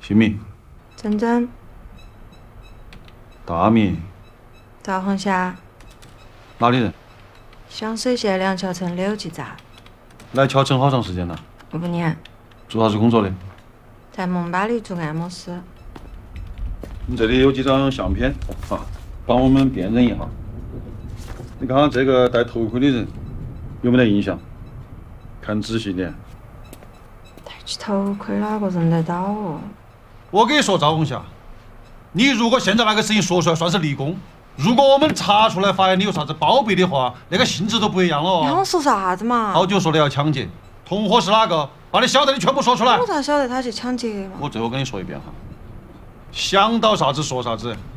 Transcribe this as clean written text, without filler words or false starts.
姓名？ 珍珍。 大名？ 赵红霞。 哪里人？ 响水县梁桥村柳记寨。 来桥城好长时间了 5年。 做啥子工作的？ 在蒙巴里做按摩师。 你这里有几张相片啊，帮我们辨认一下。你看这个戴头盔的人有没得印象？看仔细点。 戴起头盔哪个认得到哦？ 我跟你说，赵红霞，你如果现在把个事情说出来，算是立功；如果我们查出来发现你有啥子包庇的话，那个性质都不一样了。 你喊我说啥子嘛？ 好久说的要抢劫，同伙是哪个？把你晓得的全部说出来。 我咋晓得他去抢劫嘛？ 我最后跟你说一遍哈，想到啥子说啥子。